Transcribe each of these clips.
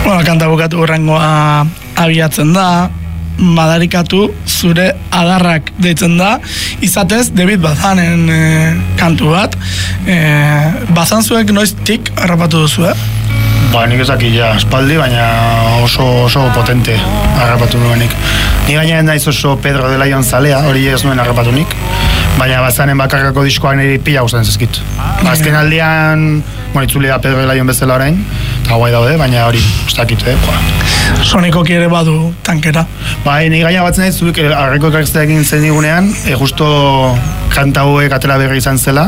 Bueno, kanta bukatu horrengoa abiatzen da, madarikatu zure adarrak deitzen da, izatez David Bazanen kantu bat. Bazan zuek noiztik harrapatu duzu, Ba, nik ezak espaldi, baina oso potente harrapatu nuenik. Ni gainaren naiz oso Pedro de Laion zalea, hori ez nuen harrapatu nik, baina Bazanen bakarrako diskoak niri pila gustatzen zezkit. Azken aldian, itzuli da Pedro de Laion bezala orain, eta guai daude, baina hori, ustakit, Soniko kiere badu tankera. Bai, ni gaina batzen naiz, zuek arreko ekarriztea egin zen igunean, justo kanta hauek atera berri izan zela,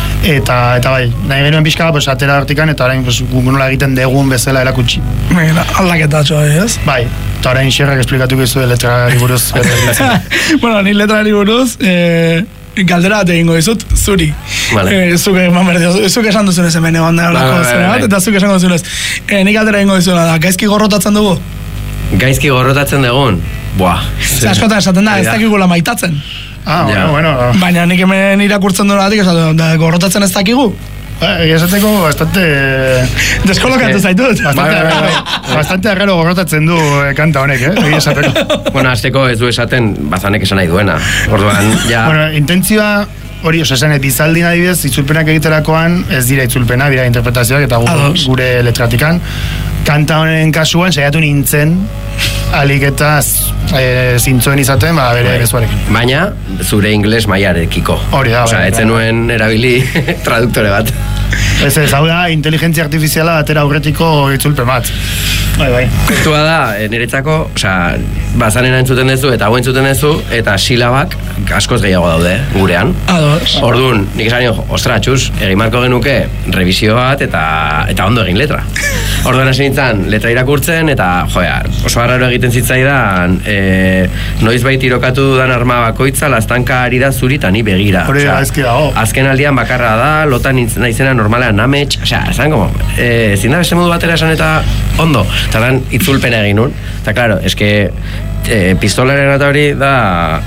eta bai, nahi genuen pixka, pues, atera hortikan, eta orain nola egiten degun bezala erakutsi. Aldaketatxoa, ez? Bai, eta orain xerrak esplikatuko izu letrari buruz. Bueno, ni letrari buruz, galdera bat egingo dizut, zuri. Vale. Zuk esan duzunez hemen egon da olako zera bat, eta zuk esan duzunez. Nik galdera egingo dizuna da, gaizki gorrotatzen dugu? Gaizki gorrotatzen dugun? Buah. Askotan esaten da, ez dakigula maitatzen. Bueno. Baina nik hemen irakurtzen duen batik, gorrotatzen ez dakigu? Esateko bastante... Deskolokatu zaitut. Bastante arraro gorrotatzen du kanta honek, esateko. Bueno, azteko ez du esaten Bazanek esan nahi duena. Orduan, ja... Bueno, intentzioa hori, esanet, bizaldin adibidez, itzulpenak egiterakoan, ez dira itzulpena, dira interpretazioak, eta gure letratikan. Kanta honen kasuan, saiatu nintzen, alik eta zintzoen izaten, bere gezuarekin. Baina, zure ingles mailarekiko. Hori da. Osea, etzen nuen erabili traduktore bat. Ez, hau da, inteligentzia artifiziala atera aurretiko itzulpen bat. Bai. Kontua da, niretzako, osea, Bazanena entzuten duzu eta hau entzuten duzu, eta silabak askoz gehiago daude gurean. Orduan, nik esan nio, ostra, txuz, egin marko genuke revisio bat eta ondo egin letra. Orduan hasi nintzen letra irakurtzen, eta oso harraro egiten zitzaidan, noizbait tirokatu dudan arma bakoitza, lastanka ari da zuri eta ni begira. Hori da, ezki dago. Azken aldian bakarra da, lotan naizena normalean namets, esan como, ezin da beste modu batera esan eta ondo. Eta dan itzulpena egin nun. Eta klaro, eske pistolaren eta hori da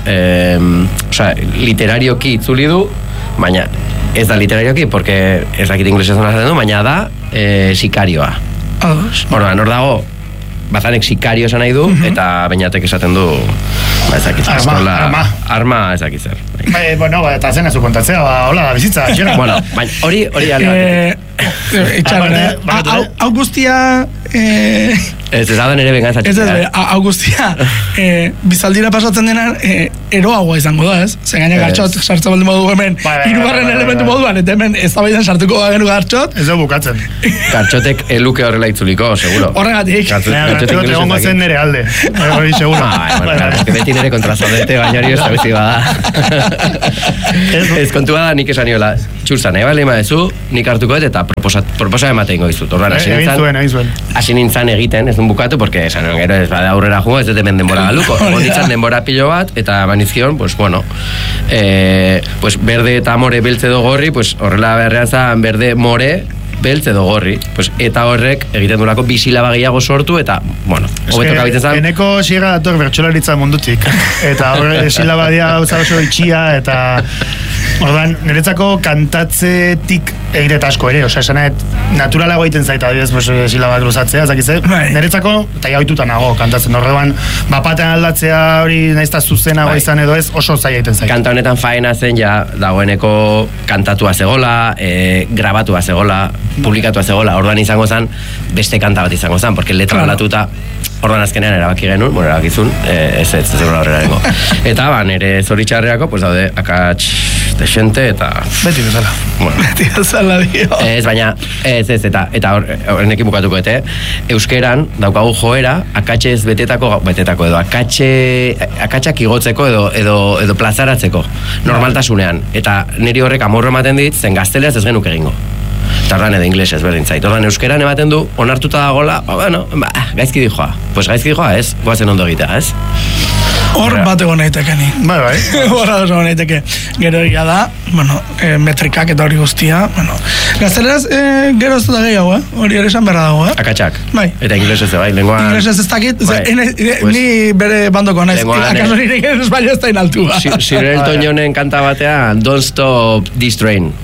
literarioki itzuli du, baina ez da literarioki, porque ez dakit inglesez donazaten du, baina da sikarioa. Orduan, hor dago, Bazanek sikario esan nahi du, eta Beñatek esaten du, ez dakit, arma ez dakit zer. Bueno, eta zen ezu kontatzea, hola, bizitza, xera. Bueno, baina hori hau guztia... Ez da nire bengantza txikita. Ez, hau guztia, bizaldira pasatzen denan, eroagoa izango da, ez? Zer gaina gartxot sartzen baldin modu hemen, hirugarren elementu moduan, eta hemen ez da baidan sartuko genu gartxot. Ez da bukatzen. Gartxotek eluke horrela itzuliko, seguro. Horregatik. Gartxotek egongo zen nire alde, hori seguro. Beti nire kontrazordete, baina hori ez da bezi bada. Ez kontua da nik esan niola, txurza, nahi bale emadezu, nik hartuko eta proposa ematen ingo dizut. Hasi nintzen egiten, ez duen bukatu, porque esan gero ez bada aurrera jugo, ez dut hemen denbora galuko. Onditzen denbora pilo bat, eta banizkion, pues bueno, pues berde eta more beltze do gorri, pues horrela beharrean zan berde more, beltz edo gorri, pues, eta horrek egiten durako bisilaba gehiago sortu, eta, bueno, hobeto kabitzen zan. Eneko siega dator bertxolaritza mundutik, eta horre silaba dia gauza oso itxia, eta ordan, niretzako kantatzetik egiret asko ere, osea, esanet, naturalago egiten zaita, adibidez, pues, silaba luzatzea, zakitze, niretzako, eta jaituta nago kantatzen, horreban, bapatean aldatzea hori naizta zuzenago izan edo ez, oso zaila egiten zaita. Kanta honetan faena zen, ja, dagoeneko kantatua zegola, grabatua zegola, publikatua zegoela, orduan izango zen, beste kanta bat izango zen, porque letra aldatuta, orduan azkenean erabaki genuen, erabakizun, ez horrela dengo. Eta, nire zoritxarreako, pues daude, akats desente, eta... Beti bezala. Bueno. Beti bezala, dio. Ez, baina, eta horrenekin bukatuko, euskeran, daukagu joera, akatxez betetako edo, akatxak igotzeko edo plazaratzeko, normaltasunean. Eta niri horrek amorro ematen dit, zen gazteleaz ez genuk egingo. Tardan edo inglesez berdin zait. Ordan euskeran ematen du, onartuta dagoela, gaizki dijoa. Pues gaizki dijoa, ez? Goazen ondo egitea, ez? Hor bat egon naiteke ni. Bai. Hor egon naiteke. Gero egia da, metrikak eta hori guztia, gazteleraz gero ez da gehiago, hori ere esan berra dago, Akatxak. Bai. Eta inglesez, bai, lenguan... Inglesez ez dakit, ni bere bandoko naiz, akaso nire gero espaino ez da inaltua. Sir Elton Johnen kanta batean, Don't Stop This Train.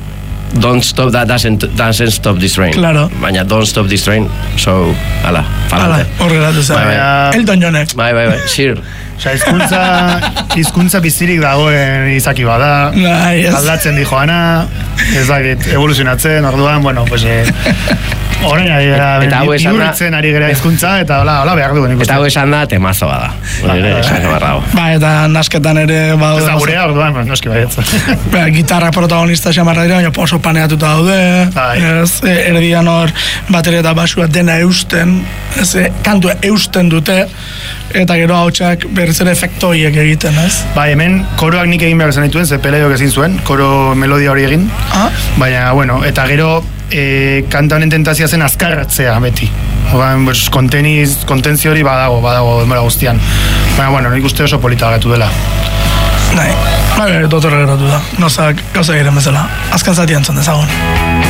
Don't stop that doesn't stop this train. Claro. Baina don't stop this train, so, ala, falante. Horregatu zen. Elton Johnek. Bai, sir. Osa, hizkuntza bizirik dagoen izaki bada, aldatzen di joana, ez dakit, evoluzionatzen, orduan, bueno, pues, orain bihurritzen ari gara hizkuntza, eta hola behar duen. Eta hau esan da, temazo bada. Ba, eta nasketan ere badu. Ez da gurea, orduan, noski baietza. Gitarra protagonista xamarra dira, baina oso paneatuta daude, erdian hor bateria eta basua dena eusten, kantua eusten dute, eta gero hautsak berriz ere efekto horiek egiten, ez? Bai, hemen koroak nik egin behar zen dituen, ze Peleok ezin zuen, koro melodia hori egin, baina, bueno, eta gero kanta honen tentazia zen azkarratzea beti. Ogan, kontentzio hori badago denbora guztian. Baina, bueno, nik uste oso polita gatu dela. Bai, dotorra geratu da. Gauzak egiten bezala. Azkan zati entzun dezagun.